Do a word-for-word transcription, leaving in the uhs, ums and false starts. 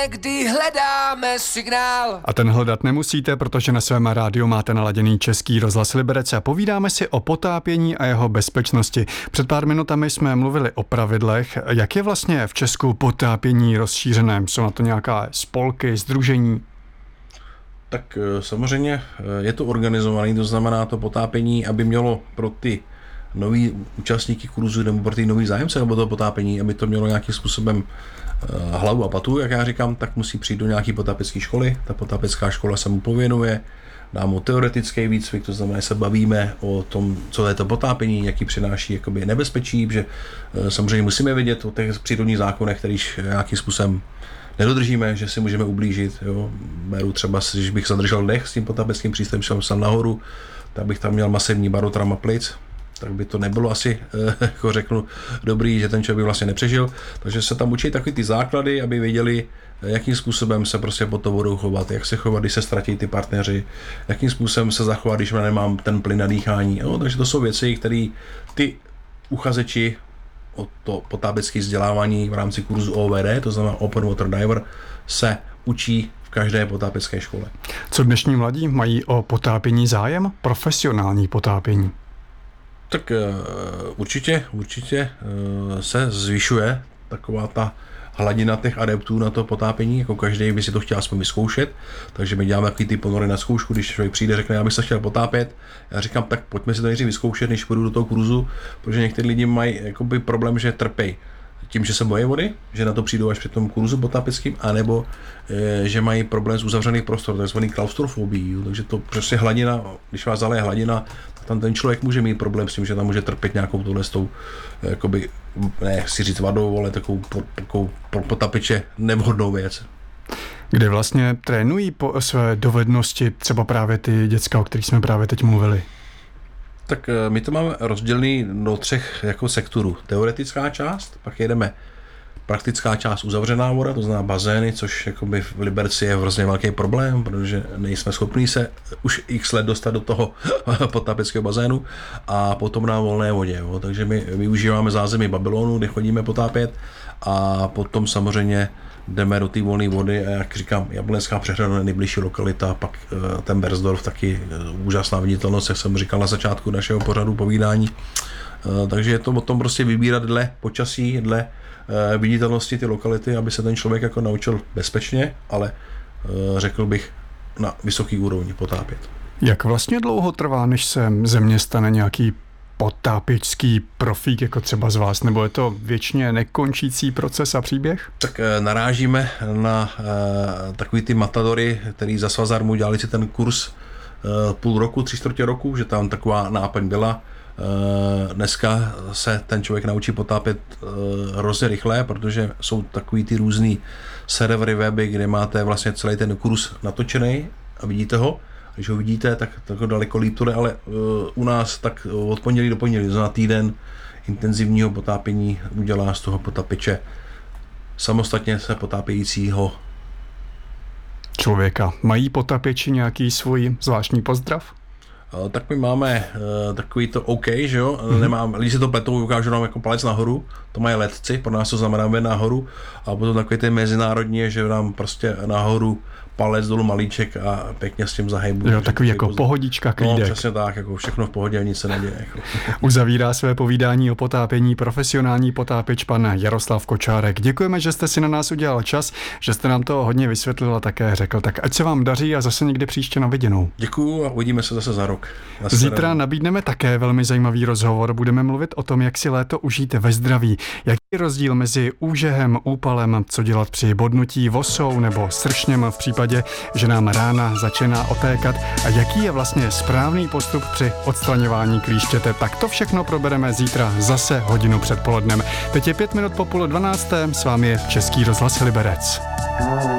Kdy hledáme signál. A ten hledat nemusíte, protože na svém rádiu máte naladěný Český rozhlas Liberec a povídáme si o potápění a jeho bezpečnosti. Před pár minutami jsme mluvili o pravidlech. Jak je vlastně v Česku potápění rozšířené? Jsou na to nějaká spolky, sdružení? Tak samozřejmě je to organizované, to znamená to potápění, aby mělo pro ty nový účastníky kurzu nebo pro ty nový zájemce nebo to potápění, aby to mělo nějakým způsobem hlavu a patu, jak já říkám, tak musí přijít do nějaké potápěcké školy. Ta potápěcká škola se mu pověnuje, dá mu teoretický výcvik, to znamená, že se bavíme o tom, co je to potápění, jaký přináší jakoby nebezpečí, že samozřejmě musíme vědět o těch přírodních zákonech, kterých nějakým způsobem nedodržíme, že si můžeme ublížit. Jo. Beru třeba, když bych zadržel dech s tím potápěckým přístrojem, šel jsem nahoru, tak bych tam měl masivní barotrauma plic, tak by to nebylo asi, jako řeknu, dobrý, že ten člověk vlastně nepřežil. Takže se tam učí takový ty základy, aby věděli, jakým způsobem se prostě pod to vodou chovat, jak se chovat, když se ztratí ty partneři, jakým způsobem se zachovat, když nemám ten plyn na dýchání. Jo, takže to jsou věci, které ty uchazeči o to potápěcké vzdělávání v rámci kurzu O V D, to znamená Open Water Diver, se učí v každé potápěcké škole. Co dnešní mladí mají o potápění zájem? Profesionální potápění. Tak určitě, určitě se zvyšuje taková ta hladina těch adeptů na to potápění, jako každý by si to chtěl aspoň vyzkoušet, takže my děláme takový ty ponory na zkoušku, když člověk přijde, řekne, já bych se chtěl potápět, já říkám, tak pojďme si to nejdřív vyzkoušet, než půjdu do toho kurzu, protože někteří lidi mají jakoby problém, že trpějí tím, že se bojí vody, že na to přijdou až při tom kurzu potápěckým, anebo e, že mají problém s uzavřených prostor, takzvaný klaustrofobii, takže to prostě hladina, když vás zaleje hladina, tak tam ten člověk může mít problém s tím, že tam může trpět nějakou tohle s tou, jakoby, ne chci říct vadou, ale takovou, takovou pro potapiče nevhodnou věc. Kde vlastně trénují po své dovednosti třeba právě ty děcka, o kterých jsme právě teď mluvili? Tak my to máme rozdělený do třech jako sektorů. Teoretická část, pak jedeme praktická část uzavřená voda, to znamená bazény, což jakoby v Liberci je hrozně velký problém, protože nejsme schopni se už x let dostat do toho potápěckého bazénu a potom na volné vodě. Jo. Takže my využíváme zázemí Babylonu, kde chodíme potápět a potom samozřejmě jdeme do té volné vody a jak říkám, Jablonská přehrada je nejbližší lokalita, pak ten Bersdorf taky úžasná viditelnost, jak jsem říkal na začátku našeho pořadu povídání. Takže je to o tom prostě vybírat dle počasí, dle viditelnosti ty lokality, aby se ten člověk jako naučil bezpečně, ale řekl bych na vysoký úrovni potápět. Jak vlastně dlouho trvá, než se ze mě stane nějaký potápěčský profík, jako třeba z vás, nebo je to věčně nekončící proces a příběh? Tak narážíme na uh, takový ty matadory, který za Svazarmu dělali si ten kurz uh, půl roku, tři čtvrtě roku, že tam taková náplň byla. Uh, dneska se ten člověk naučí potápět uh, hrozně rychle, protože jsou takový ty různý servery weby, kde máte vlastně celý ten kurz natočený a vidíte ho. Když ho vidíte, tak, tak daleko líp to jde, ale uh, u nás tak od pondělí do pondělí, za týden intenzivního potápění udělá z toho potapiče samostatně se potápějícího člověka. Mají potápěči nějaký svůj zvláštní pozdrav? Uh, tak my máme uh, takový to OK, že jo, mm-hmm. Nemám, lidi se to pletou, ukážou nám jako palec nahoru, to mají letci, pro nás to znamená nahoru, a potom takový ten mezinárodní je, že nám prostě nahoru palec, dolů malíček a pěkně s tím zahejbu. Jo, takový jako pozdrav. Pohodička, klídek. No, přesně tak, jako všechno v pohodě a nic se neděje. Jako. Uzavírá své povídání o potápění profesionální potápěč pan Jaroslav Kočárek. Děkujeme, že jste si na nás udělal čas, že jste nám to hodně vysvětlil a také řekl. Tak ať se vám daří a zase někdy příště na viděnou. Děkuju a uvidíme se zase za rok. Zítra nabídneme také velmi zajímavý rozhovor. Budeme mluvit o tom, jak si léto užít ve zdraví. Jaký je rozdíl mezi úžehem, úpalem, co dělat při bodnutí vosou nebo sršněm v případě, že nám rána začíná otékat a jaký je vlastně správný postup při odstraňování klíštěte. Tak to všechno probereme zítra zase hodinu před polednem. Teď je pět minut po půl dvanácté, s vámi je Český rozhlas Liberec.